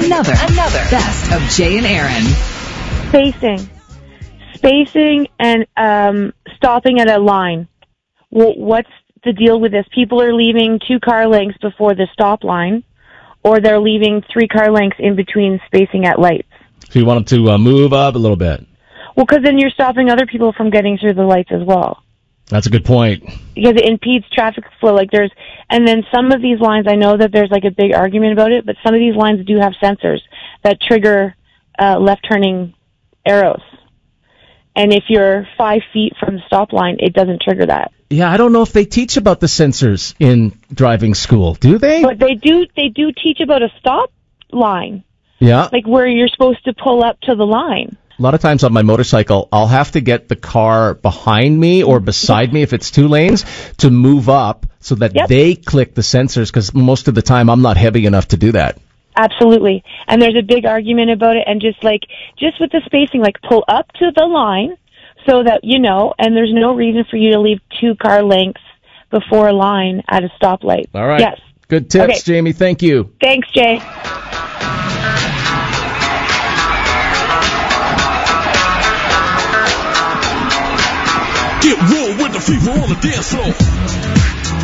Another Best of Jay and Aaron. Spacing and stopping at a line. Well, what's the deal with this? People are leaving 2 car lengths before the stop line, or they're leaving 3 car lengths in between spacing at lights. So you want them to move up a little bit? Well, because then you're stopping other people from getting through the lights as well. That's a good point. Because it impedes traffic flow. And then some of these lines, I know that there's like a big argument about it, but some of these lines do have sensors that trigger left turning arrows. And if you're 5 feet from the stop line, it doesn't trigger that. Yeah, I don't know if they teach about the sensors in driving school. Do they? But they do teach about a stop line. Yeah. Like where you're supposed to pull up to the line. A lot of times on my motorcycle, I'll have to get the car behind me or beside me if it's 2 lanes to move up so that they click the sensors, because most of the time I'm not heavy enough to do that. Absolutely. And there's a big argument about it. And just with the spacing, pull up to the line so that, and there's no reason for you to leave 2 car lengths before a line at a stoplight. All right. Yes. Good tips, okay. Jamie. Thank you. Thanks, Jay. Get real with the fever on the dance floor.